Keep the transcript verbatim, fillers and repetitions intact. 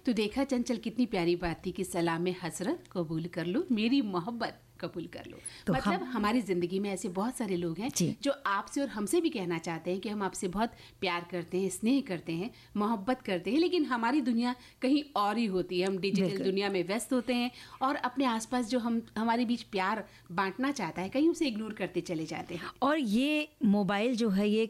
तो देखा चंचल, कितनी प्यारी बात थी कि सलाम हसरत कबूल कर लो, मेरी मोहब्बत कबूल कर लो। तो मतलब हम हमारी ज़िंदगी में ऐसे बहुत सारे लोग हैं जो आपसे और हमसे भी कहना चाहते हैं कि हम आपसे बहुत प्यार करते हैं, स्नेह करते हैं, मोहब्बत करते हैं, लेकिन हमारी दुनिया कहीं और ही होती है। हम डिजिटल दुनिया में व्यस्त होते हैं और अपने आसपास जो हम हमारे बीच प्यार बांटना चाहता है, कहीं उसे इग्नोर करते चले जाते हैं। और ये मोबाइल जो है ये